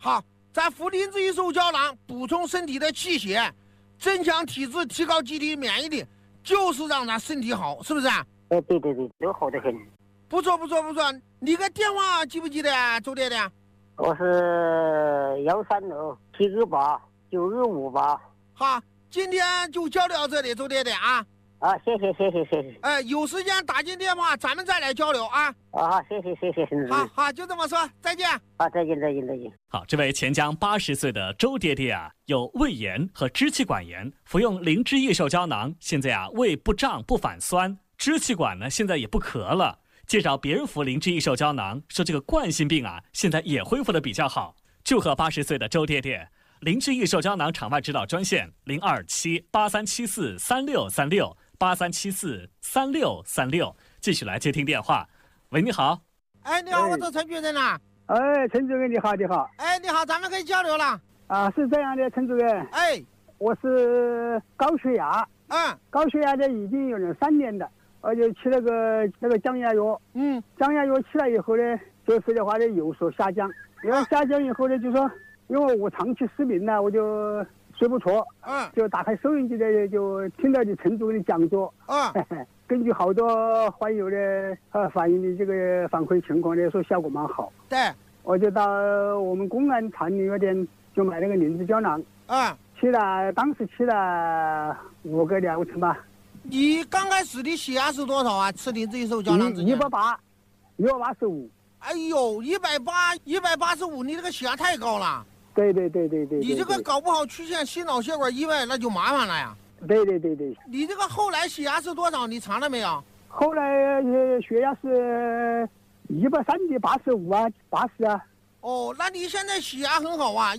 好，咱服灵芝一手胶囊，补充身体的气血，增强体质，提高机体免疫力，就是让咱身体好，是不是啊？ 对，都好得很。 不错。你个电话记不记得啊，周爹爹？ 我是130-798-9258。 好，今天就交流到这里，周爹爹啊。 谢谢。 有时间打进电话，咱们再来交流啊。 谢谢。 好，就这么说，再见。 再见。 好，这位钱江80岁的周爹爹啊，有胃炎和支气管炎，服用灵芝益寿胶囊，现在啊胃不胀不反酸，支气管呢现在也不咳了。介绍别人服灵芝益寿胶囊，说这个冠心病啊现在也恢复的比较好。祝贺80岁的周爹爹。灵芝益寿胶囊场外指导专线027-8374-3636，8374-3636。继续来接听电话。喂，你好。 你好，我是陈主任呐。 陈主任你好。 你好，咱们可以交流了。 是这样的，陈主任。我是高血压。高血压的已经有3年了，就吃那个降压药。降压药吃了以后呢，就是的话呢有所下降。下降以后呢，就说因为我长期失眠呢，我就睡不着。就打开收音机的，就听到你陈主任的讲座。根据好多患有的反映的这个反馈情况呢，说效果蛮好。 对， 我就到我们公安长宁药店就买那个灵芝胶囊。当时吃了5个疗程吧。 你刚开始的血压是多少啊？吃灵芝益寿胶囊之前 185。 哎呦，185，你这个血压太高了。 对。 你这个搞不好出现心脑血管意外，那就麻烦了呀。 对。 你这个后来血压是多少？你查了没有？ 后来血压是130/85啊，80啊。 那你现在血压很好啊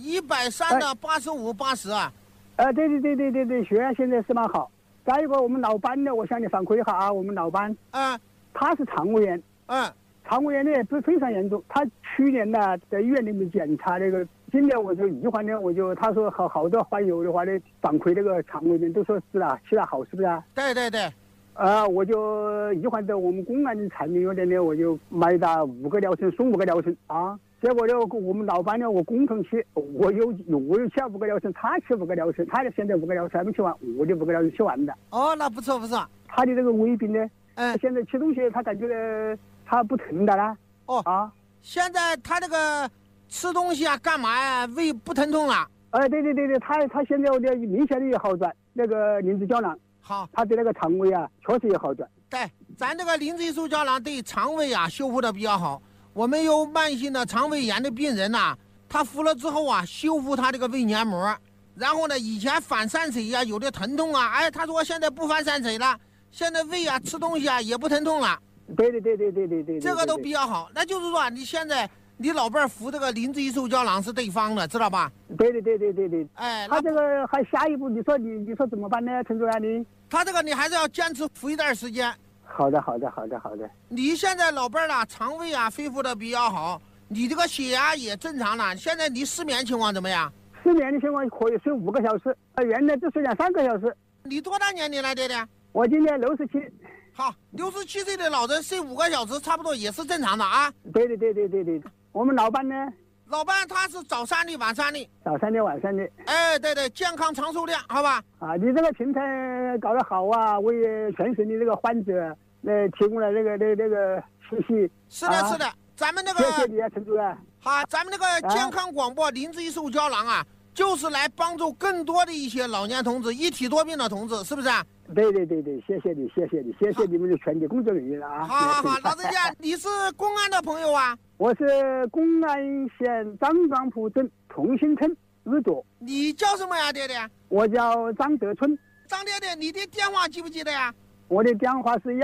，130/85/80啊。 对，血压现在是蛮好。再一个，我们老班呢，我向你反馈一下啊，我们老班，他是肠胃炎。肠胃炎呢不是非常严重，他去年呢在医院里面检查这个，今年我就医患呢，他说好多患有的话呢反馈这个肠胃炎都说是了，吃了好，是不是啊？ 对。 我就医患到我们公安的长宁药店呢，我就买了5个疗程，送5个疗程啊。结果呢，我们老板呢，我共同吃，我有吃5个疗程，他吃5个疗程，他的现在5个疗程还没吃完，我的5个疗程吃完的。 那不错。 他的这个胃病呢，现在吃东西他感觉呢。他不疼的啦。 现在他这个吃东西啊，干嘛呀？胃不疼痛了。 对，他现在的明显的也好转。那个灵芝胶囊， 好， 他的那个肠胃啊，确实也好转。 对，咱这个灵芝益寿胶囊对肠胃啊修复的比较好。我们有慢性的肠胃炎的病人呐，他服了之后啊，修复他这个胃黏膜，然后呢，以前反散水啊，有的疼痛啊，他说现在不反散水了，现在胃啊吃东西啊也不疼痛了。 对， 这个都比较好。那就是说，你现在你老伴儿服这个灵芝益寿胶囊是对方的，知道吧？ 对。他这个还下一步，你说怎么办呢，陈主任？ 他这个你还是要坚持服一段时间。 好的。 你现在老伴儿啦，肠胃啊恢复的比较好，你这个血压也正常了。现在你失眠情况怎么样？ 失眠的情况可以睡5个小时，原来只睡2-3个小时。 你多大年龄了，爹爹？ 我今年67。 好，67岁的老人睡5个小时，差不多也是正常的啊。 对。我们老伴呢？ 老伴他是早3粒晚3粒。 早3粒晚3粒。 对，健康长寿量，好吧？ 你这个平台搞得好啊，为全省的这个患者提供了那个信息。 是的，咱们那个谢谢你啊，陈主任。 好，咱们那个健康广播灵芝益寿胶囊啊，就是来帮助更多的一些老年同志、一体多病的同志，是不是？ 对，谢谢你们的全体工作人员啊！ 好，老人家，你是公安的朋友啊？ 我是公安县张庄铺镇同心村日佐。 你叫什么呀，爹爹？ 我叫张德春。 张爹爹，你的电话记不记得呀？ 我的电话是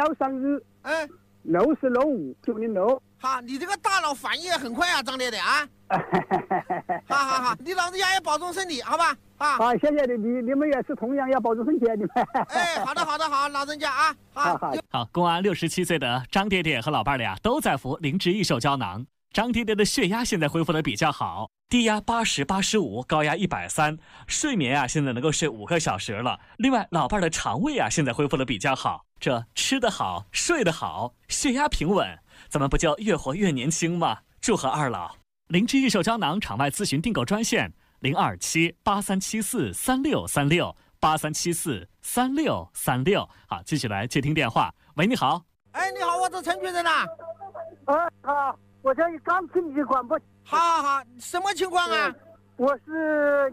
131-6065-906。 好，你这个大脑反应也很快啊，张爹爹啊！好，你老人家也保重身体，好吧？ 好，谢谢你们也是同样要保重身体，你们。 好的，老人家啊， 好，公安67岁的张爹爹和老伴俩都在服灵芝益寿胶囊。张爹爹的血压现在恢复的比较好，低压80/85，高压130，睡眠啊现在能够睡5个小时了。另外，老伴的肠胃啊现在恢复的比较好，这吃得好，睡得好，血压平稳，咱们不就越活越年轻吗？祝贺二老。 灵芝益寿胶囊场外咨询订购专线027-8374-3636，8374-3636。好，继续来接听电话。喂，你好。 哎，你好，我是陈主任呐。 好，我这里刚听你的广播。 好，什么情况啊？ 我是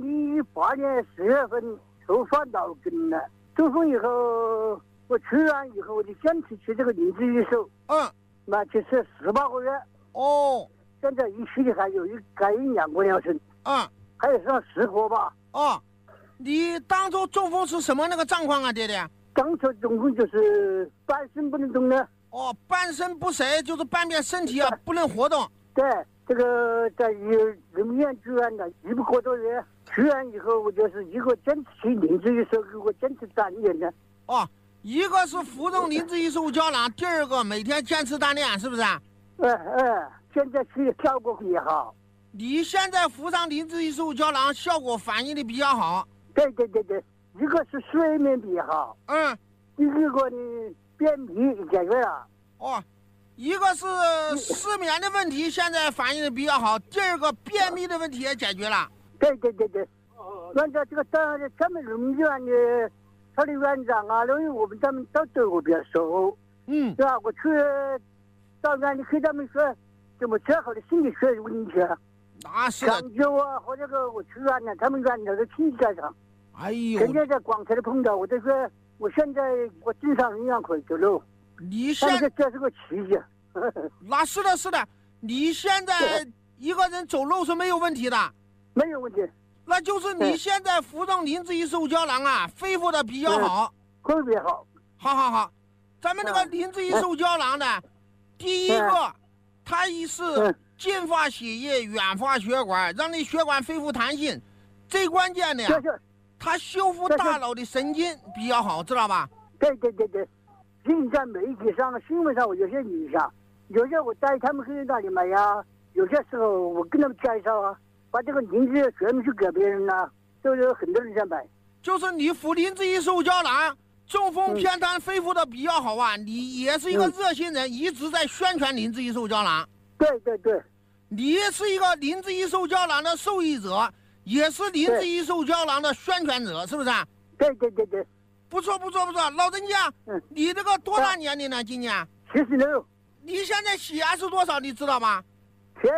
2018年4月份头发脑梗了，中风以后，我吃完以后我就坚持吃这个灵芝益寿。那去吃18个月。现在一期里还有2个疗程。还有上10盒吧。 你当初中风是什么那个状况啊，爹爹？ 当初中风就是半身不能动了。 半身不遂就是半边身体不能活动。 对，这个在人民医院住院了1个多月，住院以后我就是一个坚持灵芝益寿，我坚持3年的。 一个是服用灵芝益寿胶囊，第二个每天坚持锻炼，是不是？ 现在是效果也好。 你现在服上灵芝益寿胶囊，效果反应的比较好。 对，一个是睡眠比较好。第二个呢，便秘解决了。 一个是失眠的问题，现在反应的比较好；第二个便秘的问题也解决了。 对。按照这个咱们人民医院的他的院长啊，因为咱们都对我比较熟。是吧？我去到院里给他们说怎么治好的心理学问题啊。 是抢救啊，和这个我去院了，他们院里都亲戚在场。天天在广场里碰到，我就说我现在我正常人样可以走路。 你现在这是个奇迹。 那是的，你现在一个人走路是没有问题的。 没有问题。 那就是你现在服用灵芝益寿胶囊啊，恢复的比较好。 特别好。 好，咱们这个灵芝益寿胶囊呢，第一个，它是净化血液、软化血管，让你血管恢复弹性。最关键的呀，它修复大脑的神经比较好，知道吧？ 对。现在媒体上、新闻上我有些影响，有些我带他们去那里买呀，有些时候我跟他们介绍啊，把这个灵芝全部去给别人啊，都有很多人在买。 就是你服灵芝益寿胶囊，中风偏瘫恢复的比较好啊，你也是一个热心人，一直在宣传灵芝益寿胶囊。 对， 你是一个灵芝益寿胶囊的受益者，也是灵芝益寿胶囊的宣传者，是不是？ 对。 不错，老人家，你这个多大年龄呢？今年 76。 你现在血压是多少？你知道吗？ 血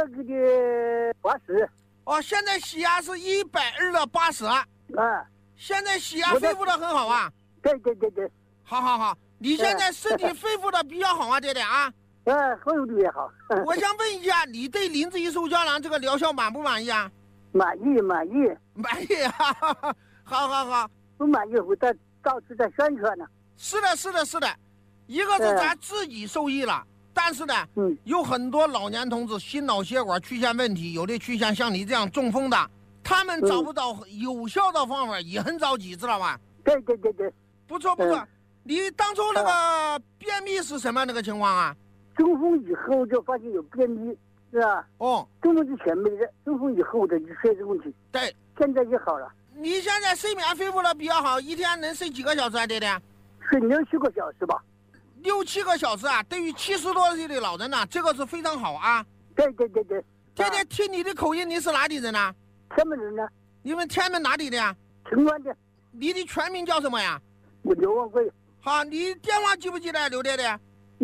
100/80。 现在血压是120/80。现在血压恢复的很好啊。 对。 好，你现在身体恢复的比较好啊，爹爹啊。 恢复的也好。 我想问一下，你对灵芝益寿胶囊这个疗效满不满意啊？ 满意。 满意啊！好。 不满意，我到处在宣传呢。 是的，一个是咱自己受益了，但是呢，有很多老年同志心脑血管出现问题，有的出现像你这样中风的，他们找不到有效的方法，也很着急，知道吧？ 对。 不错。你当初那个便秘是什么那个情况啊？ 中风以后就发现有便秘，是吧？中风之前没的，中风以后的就出现这个问题。 对， 现在就好了。 你现在睡眠恢复的比较好，一天能睡几个小时啊，爹爹？ 睡6-7个小时吧。 6-7个小时啊，对于70多岁的老人呢，这个是非常好啊。 对。 爹爹听你的口音，你是哪里人呢？ 天门人呢？ 你们天门哪里的呀？ 城关的。 你的全名叫什么呀？ 我刘万贵。 好，你电话记不记得，刘爹爹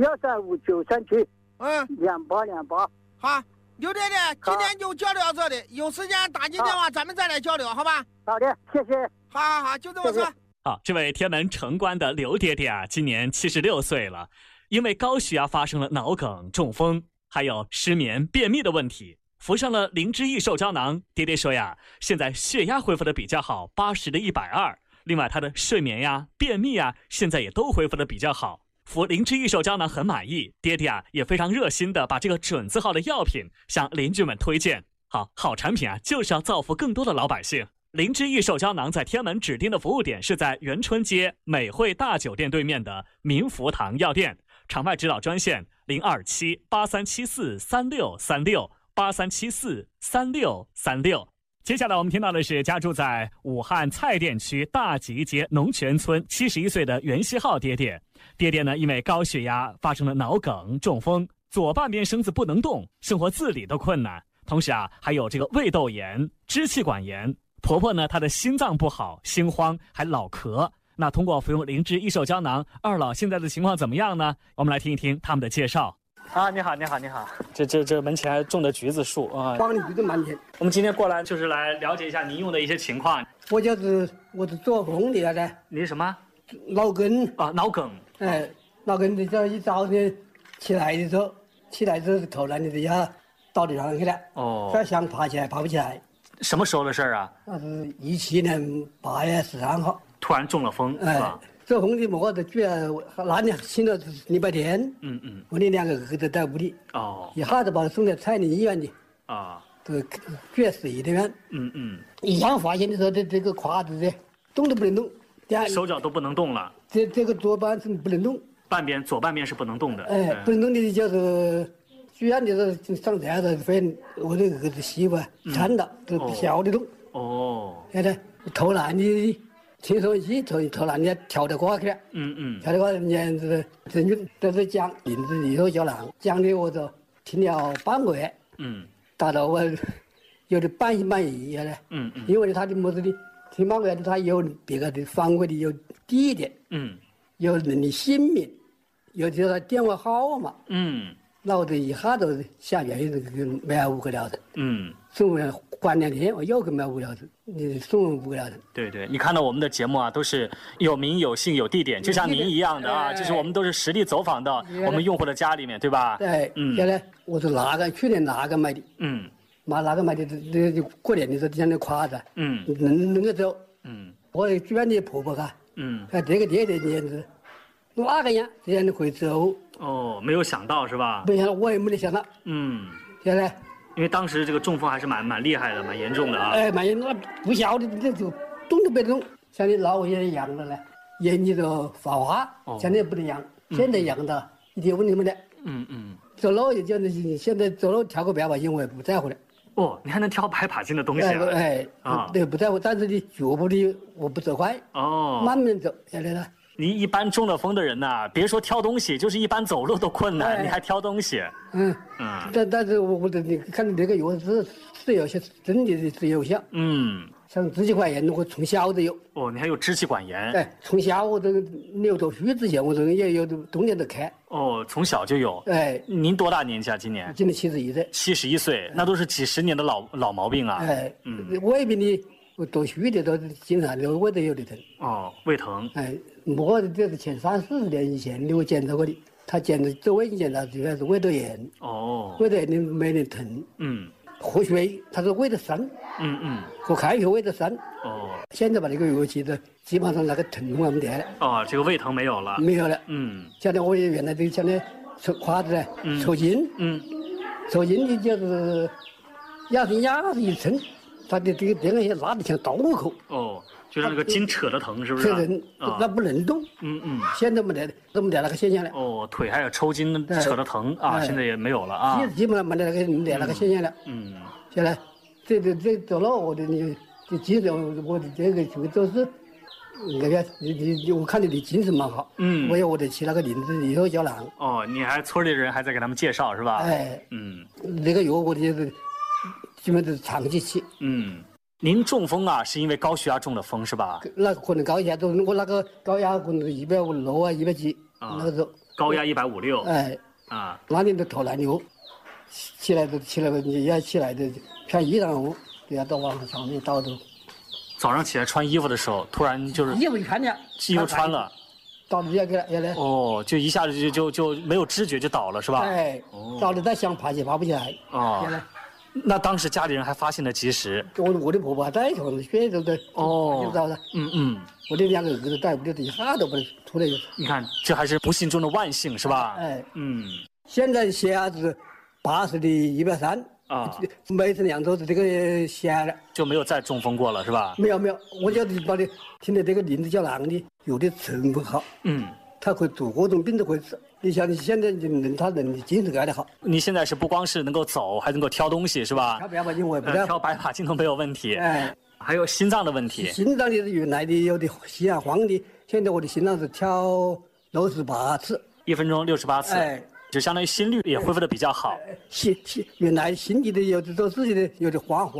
？135-937。2828。 好。刘爹爹，今天就交流到这里，有时间打进电话，咱们再来交流，好吧？ 好的，谢谢。 好，就这么说。 好，这位天门城关的刘爹爹啊，今年76岁了，因为高血压发生了脑梗、中风，还有失眠、便秘的问题，服上了灵芝益寿胶囊。爹爹说呀，现在血压恢复的比较好，80/120，另外他的睡眠呀、便秘啊，现在也都恢复的比较好。服灵芝益寿胶囊很满意，爹爹啊也非常热心的把这个准字号的药品向邻居们推荐。好产品啊，就是要造福更多的老百姓。灵芝益寿胶囊在天门指定的服务点是在元春街美汇大酒店对面的民福堂药店，场外指导专线027-8374-3636，8374-3636。接下来我们听到的是家住在武汉蔡甸区大集街农泉村71岁的袁希浩爹爹。爹爹呢，因为高血压发生了脑梗、中风， 左半边身子不能动，生活自理都困难。同时啊，还有这个胃窦炎、支气管炎。婆婆呢，她的心脏不好，心慌，还老咳。那通过服用灵芝益寿胶囊，二老现在的情况怎么样呢？我们来听一听他们的介绍。啊，你好，你好，你好！这门前还种的橘子树啊， 黄的橘子满天。 我们今天过来就是来了解一下您用的一些情况。 我是做工的噻。 你什么？ 脑梗啊，脑梗。 哎，脑梗的这一早晨起来的时候头烂的呀，倒地上去了。哦。再想爬起来，爬不起来。 什么时候的事儿啊？ 那是17年8月13号。 突然中了风，是吧？ 这风的我都觉得那年醒了礼拜天，我的2个儿子在屋里，一下子把他送到彩林医院去，都绝食的院，一想发现的时候，这个胯子动都不能动， 手脚都不能动了， 这个左半身不能动， 左半边是不能动的， 不能动的就是居然就是上这样子，反正我的儿子媳妇搀到都不晓得动，现在头烂的。听说头烂的跳得过去了，跳得过去，这是讲灵芝益寿胶囊，讲的我都听了半个月，达到我有点半信半疑了，因为他的么子的听半个月，他有别个的反馈的有地点，有人的姓名，有这个电话号码，那我就一下子下原因这个没有5个疗程，送了关2天，我又个没有5个疗程，你送了5个疗程。 对，你看到我们的节目啊，都是有名有姓有地点，就像您一样的啊，就是我们都是实地走访到我们用户的家里面，对吧？ 对，原来我是去年哪个买的，哪个买的，这过年的时候像那胯子，能够走，我居然的婆婆看，看这个爹的年子，哪个样这样的会走？ 没有想到是吧？ 没想到，我也没得想到，现在。 因为当时这个中风还是蛮厉害的，蛮严重的啊。 蛮严重，不晓得这就动都不动，像你老也一样的呢，眼睛都发花，现在不能养，现在养的一点问题没得。走路也就是现在走路跳个白爬筋，我也不在乎了。 你还能挑白爬筋的东西啊？对，不在乎，但是你脚步的我不走快，慢慢走，现在呢。 你一般中了风的人呐，别说挑东西，就是一般走路都困难，你还挑东西。 但是我你看这个药是有些真的是有效。像支气管炎，我从小都有。 你还有支气管炎？ 从小我这个6头须之前，我这个也有冬天都开。 从小就有。您多大年纪啊？今年 71岁。 71岁，那都是几10年的老毛病啊。 胃病的。我多虚的都经常的胃都有点疼。 胃疼。 我这是前30-40年以前的我检查过的，他做胃镜检查主要是胃窦炎。胃窦炎的没人疼。喝水，他说胃的酸。喝开水胃的酸。现在把这个药吃的，基本上那个疼痛没得了。 这个胃疼没有了。 没有了。现在我也原来这现在胯子抽筋。抽筋的就是压是一撑。他的这个电线拉得像刀口。 就是那个筋扯得疼，是不是？ 那不能动。现在没得那个现象了。 腿还有抽筋扯得疼啊，现在也没有了啊。 基本上没得那个现象了。现在这走路我的就基本我的这个都是那个我看你精神蛮好。我得吃那个灵芝益寿胶囊。 你还村里人还在给他们介绍是吧？ 那个药我就是基本都是长期吃。 您中风啊，是因为高血压中的风是吧？ 那可能高血压，我那个高压可能156啊170，那个时候。 高压156。 那年都头烂牛，起来也要起来的，穿衣裳都要到往上面倒都。 早上起来穿衣服的时候，突然就是衣服穿了， 衣服穿了， 倒地下去了，原来。 就一下子就没有知觉就倒了是吧？ 倒了再想爬起爬不起来。原来。 那当时家里人还发现的及时。 我的婆婆还在，血都在。知道的。我的2个儿子在屋里一下都不能出来。 你看，这还是不幸中的万幸是吧？ 现在血压是80的130。每次2周子这个血压了， 就没有再中风过了是吧？ 没有，我就是把你听的这个灵芝胶囊的有的成分好。它可以治各种病都可以治。你像你现在人的精神干得好。 你现在是不光是能够走，还能够挑东西是吧？ 挑白爬筋我也不挑。 挑白爬筋都没有问题。还有心脏的问题。 心脏的原来的有的心慌的，现在我的心脏是跳68次。 1分钟68次。 就相当于心率也恢复的比较好。 原来心里的有的都是有点慌。